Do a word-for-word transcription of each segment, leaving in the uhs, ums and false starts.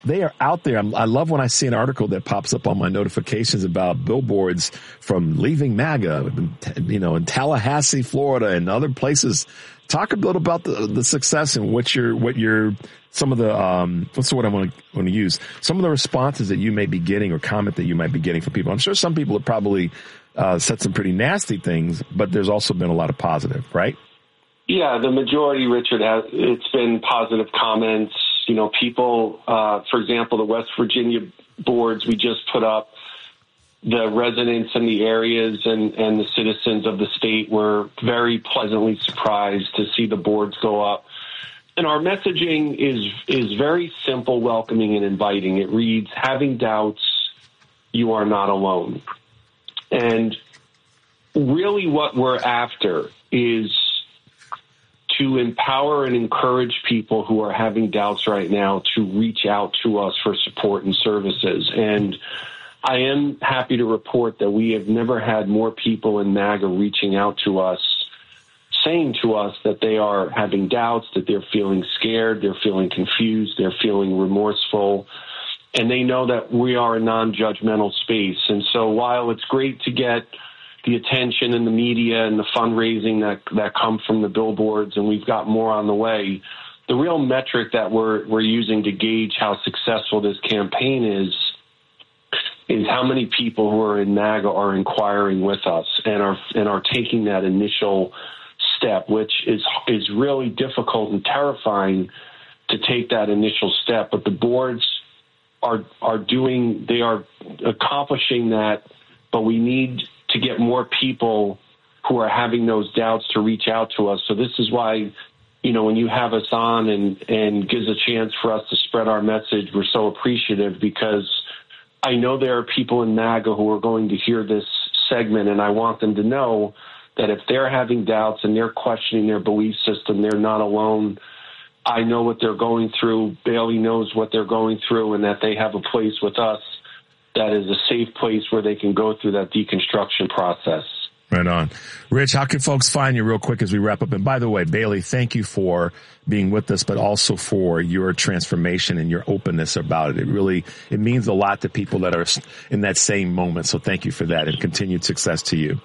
they are out there. I'm, I love when I see an article that pops up on my notifications about billboards from Leaving MAGA, you know, in Tallahassee, Florida, and other places. Talk a little about the, the success and what your, what your, some of the, um, what's the word I want to, want to use? Some of the responses that you may be getting or comment that you might be getting from people. I'm sure some people have probably, uh, said some pretty nasty things, but there's also been a lot of positive, right? Yeah, the majority, Richard, has, it's been positive comments. You know, people, uh, for example, the West Virginia boards we just put up, the residents in the areas and, and the citizens of the state were very pleasantly surprised to see the boards go up. And our messaging is is very simple, welcoming, and inviting. It reads, having doubts, you are not alone. And really what we're after is to empower and encourage people who are having doubts right now to reach out to us for support and services. And I am happy to report that we have never had more people in MAGA reaching out to us, saying to us that they are having doubts, that they're feeling scared, they're feeling confused, they're feeling remorseful, and they know that we are a non-judgmental space. And so while it's great to get the attention in the media and the fundraising that that come from the billboards, and we've got more on the way, the real metric that we're we're using to gauge how successful this campaign is is how many people who are in MAGA are inquiring with us and are and are taking that initial step, which is is really difficult and terrifying to take that initial step. But the boards are are doing, they are accomplishing that, but we need to get more people who are having those doubts to reach out to us. So this is why, you know, when you have us on and, and gives a chance for us to spread our message, we're so appreciative, because I know there are people in MAGA who are going to hear this segment, and I want them to know that if they're having doubts and they're questioning their belief system, they're not alone. I know what they're going through. Bailey knows what they're going through, and that they have a place with us that is a safe place where they can go through that deconstruction process. Right on. Rich, how can folks find you real quick as we wrap up? And by the way, Bailey, thank you for being with us, but also for your transformation and your openness about it. It really, it means a lot to people that are in that same moment. So thank you for that, and continued success to you.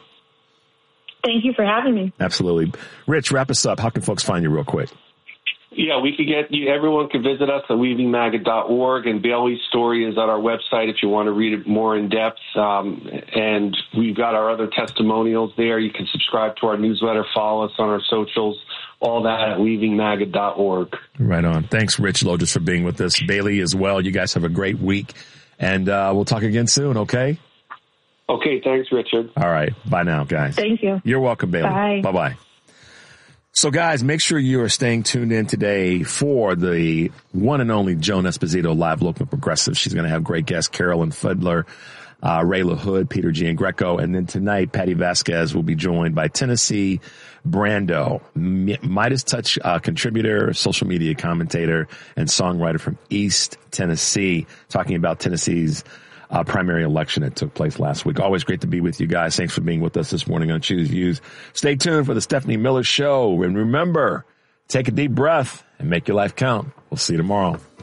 Thank you for having me. Absolutely. Rich, wrap us up. How can folks find you real quick? Yeah, we could get you. Everyone can visit us at leaving maga dot org, and Bailey's story is at our website if you want to read it more in depth. Um, and we've got our other testimonials there. You can subscribe to our newsletter, follow us on our socials, all that at leaving maga dot org. Right on. Thanks, Rich Logis, for being with us. Bailey as well. You guys have a great week, and uh, we'll talk again soon, okay? Okay, thanks, Richard. All right. Bye now, guys. Thank you. You're welcome, Bailey. Bye. Bye-bye. So, guys, make sure you are staying tuned in today for the one and only Joan Esposito Live Local Progressive. She's going to have great guests, Carolyn Fudler, uh, Ray LaHood, Peter Giangreco. And then tonight, Patty Vasquez will be joined by Tennessee Brando, Midas Touch uh, contributor, social media commentator, and songwriter from East Tennessee, talking about Tennessee's Uh, primary election that took place last week. Always great to be with you guys. Thanks for being with us this morning on Choose Views. Stay tuned for the Stephanie Miller Show. And remember, take a deep breath and make your life count. We'll see you tomorrow.